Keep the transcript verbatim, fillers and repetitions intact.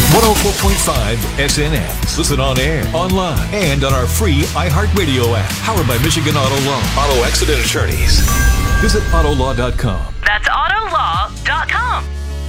one oh four point five S N X. Listen on air, online, and on our free iHeartRadio app. Powered by Michigan Auto Law. Auto Accident Attorneys. Visit auto law dot com. That's auto law dot com.